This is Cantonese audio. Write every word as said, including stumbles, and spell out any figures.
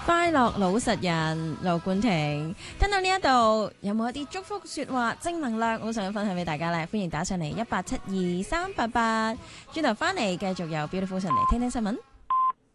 快樂老實人盧冠廷，聽到呢一度有冇一啲祝福說話正能量好想分享俾大家呢？歡迎打上嚟一八七二三八八，轉頭翻嚟繼續有 Beautiful 神嚟聽聽新聞。